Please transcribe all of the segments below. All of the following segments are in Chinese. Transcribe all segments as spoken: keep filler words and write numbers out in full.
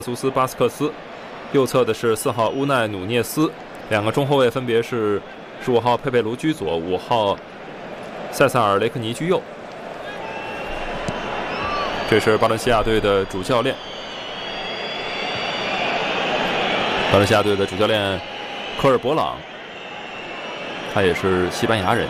苏斯巴斯克斯，右侧的是四号乌奈努涅斯，两个中后卫分别是十五号佩佩卢居左，五号塞萨尔雷克尼居右。这是巴伦西亚队的主教练，巴伦西亚队的主教练科尔博朗，他也是西班牙人。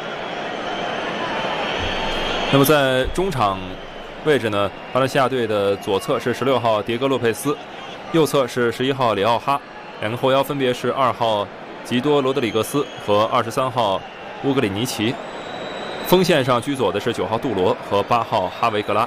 那么在中场位置呢，巴伦西亚队的左侧是十六号迭戈洛佩斯，右侧是十一号里奥哈，两个后腰分别是二号吉多罗德里格斯和二十三号乌格里尼奇。锋线上居左的是九号杜罗和八号哈维格拉。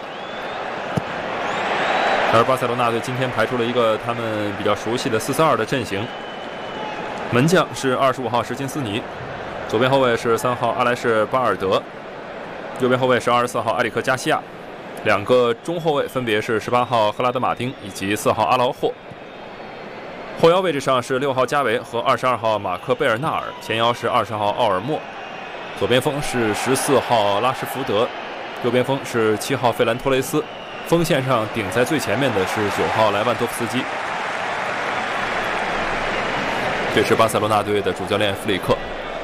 而巴塞罗那队今天排出了一个他们比较熟悉的四四二的阵型，门将是二十五号什金斯尼，左边后卫是三号阿莱士巴尔德，右边后卫是二十四号埃里克加西亚，两个中后卫分别是十八号赫拉德马丁以及四号阿劳霍。后腰位置上是六号加维和二十二号马克贝尔纳尔，前腰是二十号奥尔莫，左边锋是十四号拉什福德，右边锋是七号费兰托雷斯。锋线上顶在最前面的是九号莱万多夫斯基。这是巴塞罗那队的主教练弗里克。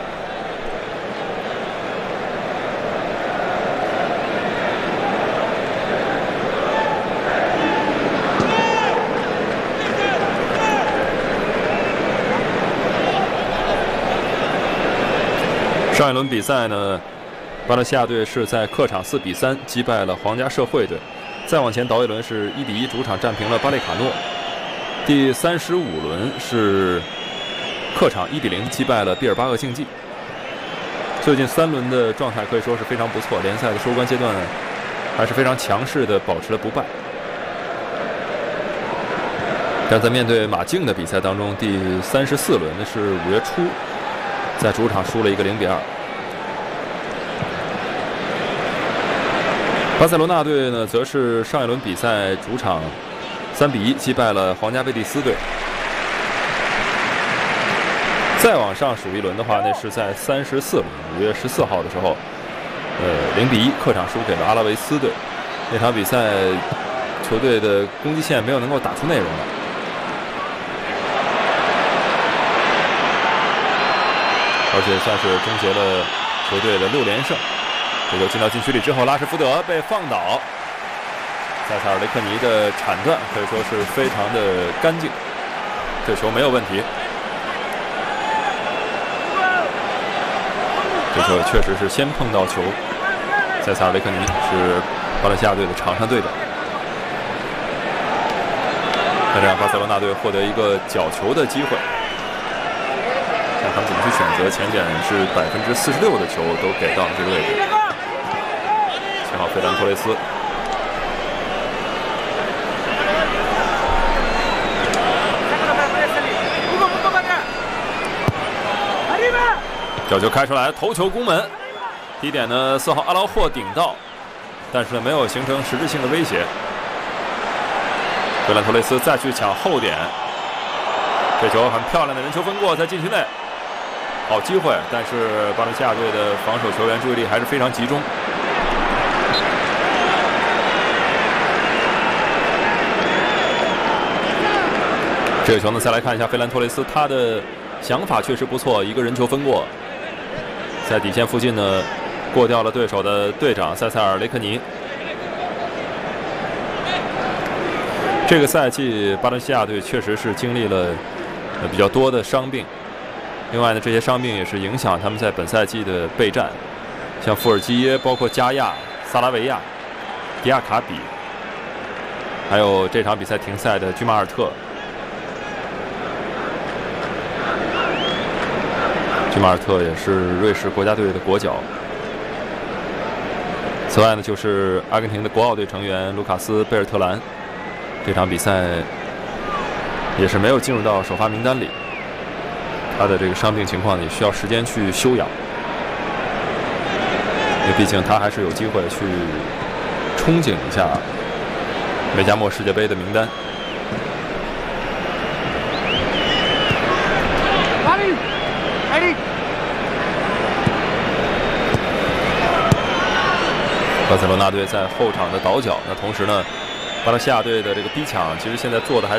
上一轮比赛呢，巴伦西亚队是在客场四比三击败了皇家社会队。再往前倒一轮是一比一主场战平了巴列卡诺。第三十五轮是客场一比零击败了毕尔巴鄂竞技。最近三轮的状态可以说是非常不错，联赛的收官阶段还是非常强势的保持了不败。但在面对马竞的比赛当中，第三十四轮那是五月初在主场输了一个零比二。巴塞罗那队呢，则是上一轮比赛主场三比一击败了皇家贝蒂斯队。再往上数一轮的话，那是在三十四轮五月十四号的时候，呃，零比一客场输给了阿拉维斯队。那场比赛球队的攻击线没有能够打出内容来，而且算是终结了球队的六连胜。这球进到禁区里之后，拉什福德被放倒，塞萨尔雷克尼的铲断可以说是非常的干净，这球没有问题。这球确实是先碰到球，塞萨尔雷克尼是巴伦西亚队的场上队长。那这样巴塞罗那队获得一个角球的机会，看他们怎么去选择，前点是百分之四十六的球都给到了这个位置。前好费兰托雷斯，角球开出来，头球攻门。第一点呢，四号阿劳霍顶到，但是呢没有形成实质性的威胁。费兰托雷斯再去抢后点，这球很漂亮的人球分过，在禁区内，好机会，但是巴伦西亚队的防守球员注意力还是非常集中。这个球呢，再来看一下费兰托雷斯，他的想法确实不错，一个人球分过，在底线附近呢过掉了对手的队长塞塞尔雷克尼。这个赛季巴伦西亚队确实是经历了比较多的伤病，另外呢，这些伤病也是影响他们在本赛季的备战，像富尔基耶、包括加亚、萨拉维亚、迪亚卡比，还有这场比赛停赛的居马尔特。居马尔特也是瑞士国家队的国脚。此外呢，就是阿根廷的国奥队成员卢卡斯·贝尔特兰，这场比赛也是没有进入到首发名单里。他的这个伤病情况也需要时间去休养，因为毕竟他还是有机会去憧憬一下美加墨世界杯的名单。巴塞罗那队在后场的倒脚，那同时呢， 巴勒西亚队的这个逼抢，其实现在做的还